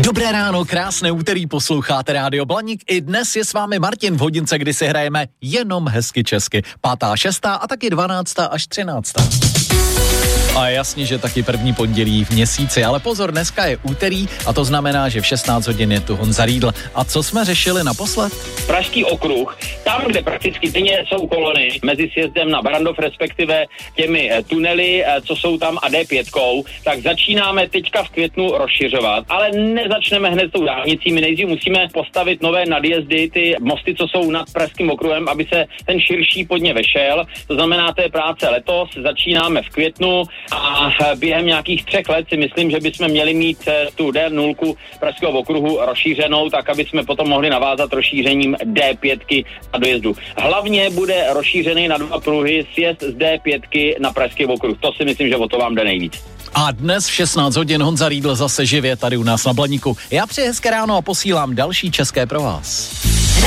Dobré ráno, krásné úterý, posloucháte Rádio Blaník. I dnes je s vámi Martin v hodince, kdy si hrajeme jenom hezky česky. 5., 6. a taky 12. až 13. A jasně, že taky první pondělí v měsíci, ale pozor, dneska je úterý a to znamená, že v 16 hodin je tu Honza Riedl. A co jsme řešili naposled? Pražský okruh, tam, kde prakticky denně jsou kolony mezi sjezdem na Barrandov, respektive těmi tunely, co jsou tam a D5, tak začínáme teďka v květnu rozšiřovat, ale nezačneme hned tou dálnicí, my nejdřív musíme postavit nové nadjezdy, ty mosty, co jsou nad Pražským okruhem, aby se ten širší pod ně vešel, to znamená té práce letos, začínáme v květnu a během nějakých 3 let si myslím, že bychom měli mít tu D0 Pražského okruhu rozšířenou, tak aby jsme potom mohli navázat rozšířením D5 na dojezdu. Hlavně bude rozšířený na 2 pruhy sjezd z D5 na Pražský okruh. To si myslím, že o to vám jde nejvíc. A dnes v 16 hodin Honza Riedl zase živě tady u nás na Blaníku. Já přeji hezké ráno a posílám další české pro vás.